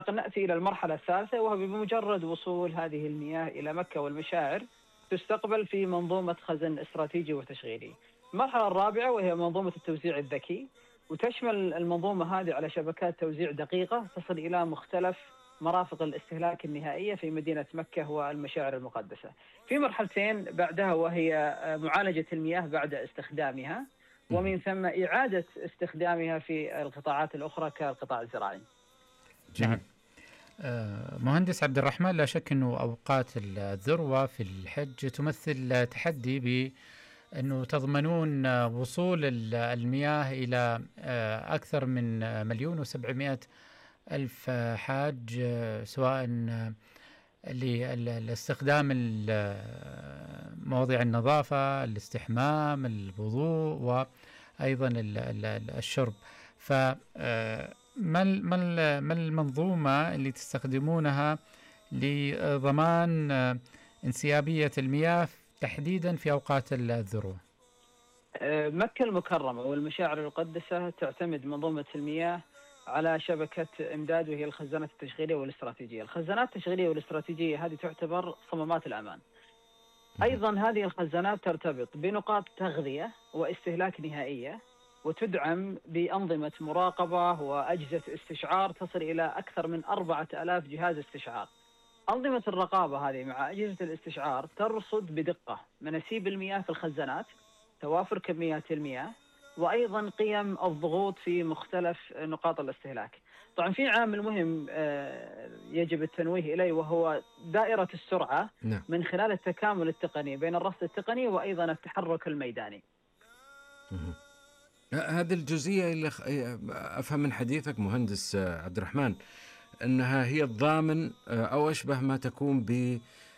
نأتي إلى المرحلة الثالثة، وهو بمجرد وصول هذه المياه إلى مكة والمشاعر تستقبل في منظومة خزن استراتيجي وتشغيلي. المرحلة الرابعة وهي منظومة التوزيع الذكي، وتشمل المنظومة هذه على شبكات توزيع دقيقة تصل إلى مختلف مرافق الاستهلاك النهائية في مدينة مكة والمشاعر المقدسة. في مرحلتين بعدها، وهي معالجة المياه بعد استخدامها، ومن ثم إعادة استخدامها في القطاعات الأخرى كالقطاع الزراعي. جميل. مهندس عبد الرحمن، لا شك أنه أوقات الذروة في الحج تمثل تحدي بأنه تضمنون وصول المياه إلى أكثر من 1,700,000 حاج، سواء لاستخدام مواضيع النظافة، الاستحمام، الوضوء، وأيضا الشرب. ف ما المنظومة اللي تستخدمونها لضمان انسيابية المياه تحديدا في أوقات الذروة؟ مكة المكرمة والمشاعر المقدسة تعتمد منظومة المياه على شبكة إمداد، وهي الخزانات التشغيلية والاستراتيجية. الخزانات التشغيلية والاستراتيجية هذه تعتبر صمامات الأمان. أيضا هذه الخزانات ترتبط بنقاط تغذية واستهلاك نهائية، وتدعم بأنظمة مراقبة وأجهزة استشعار تصل إلى أكثر من 4,000 جهاز استشعار. أنظمة الرقابة هذه مع أجهزة الاستشعار ترصد بدقة مناسيب المياه في الخزانات، توافر كميات المياه، وأيضا قيم الضغوط في مختلف نقاط الاستهلاك. طبعا في عامل مهم يجب التنويه إليه، وهو دائرة السرعة من خلال التكامل التقني بين الرصد التقني وأيضا التحرك الميداني. هذه الجزئية اللي أفهم من حديثك مهندس عبد الرحمن أنها هي الضامن أو أشبه ما تكون ب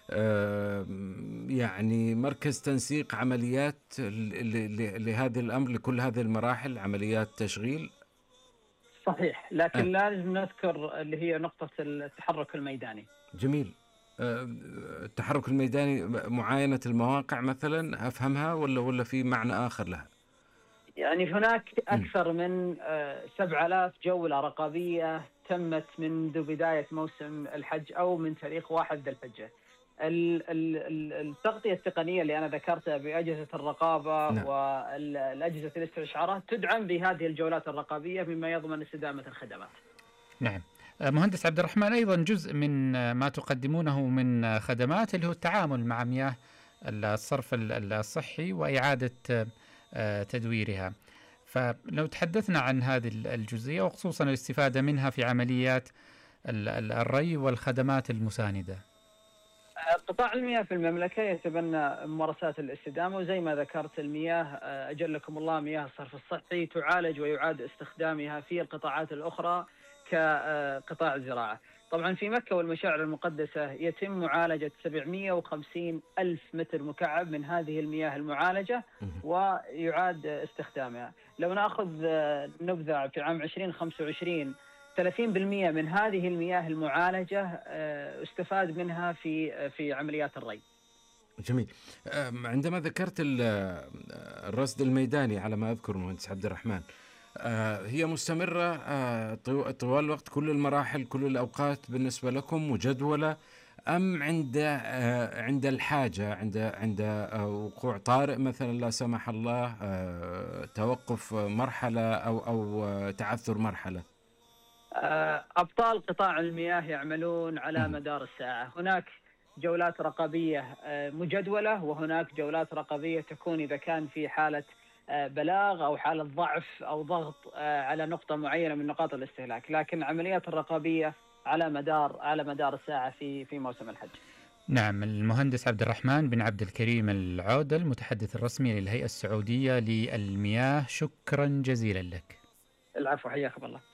يعني مركز تنسيق عمليات لهذا الأمر، لكل هذه المراحل، عمليات تشغيل. صحيح، لكن لازم نذكر اللي هي نقطة التحرك الميداني. جميل. التحرك الميداني معاينة المواقع مثلا أفهمها، ولا في معنى آخر لها؟ يعني هناك أكثر من 7,000 جولة رقابية تمت منذ بداية موسم الحج أو من تاريخ 1 ذي الحجة. التغطية التقنية اللي أنا ذكرتها بأجهزة الرقابة والأجهزة الاستشعارات تدعم بهذه الجولات الرقابية، مما يضمن استدامة الخدمات. نعم. مهندس عبد الرحمن، أيضا جزء من ما تقدمونه من خدمات اللي هو التعامل مع مياه الصرف الصحي وإعادة تدويرها. فلو تحدثنا عن هذه الجزئية، وخصوصا الاستفادة منها في عمليات الري والخدمات المساندة. قطاع المياه في المملكة يتبنى ممارسات الاستدامة، وزي ما ذكرت المياه أجلكم الله مياه الصرف الصحي تعالج ويعاد استخدامها في القطاعات الأخرى كقطاع الزراعة. طبعا في مكة والمشاعر المقدسة يتم معالجة 750 ألف متر مكعب من هذه المياه المعالجة ويعاد استخدامها. لو نأخذ نبذة في عام 2025، 30% من هذه المياه المعالجة استفاد منها في عمليات الري. جميل. عندما ذكرت الرصد الميداني على ما أذكر مهندس عبد الرحمن، هي مستمرة طوال الوقت، كل المراحل، كل الأوقات بالنسبة لكم مجدولة، أم عند الحاجة، عند وقوع طارئ مثلا لا سمح الله، توقف مرحلة أو تعثر مرحلة؟ أبطال قطاع المياه يعملون على مدار الساعة. هناك جولات رقابية مجدولة، وهناك جولات رقابية تكون إذا كان في حالة بلاغ أو حالة ضعف أو ضغط على نقطة معينة من نقاط الاستهلاك، لكن عمليات الرقابية على مدار الساعة في موسم الحج. نعم. المهندس عبد الرحمن بن عبد الكريم العودة، المتحدث الرسمي للهيئة السعودية للمياه، شكرا جزيلا لك. العفو، حياكم الله.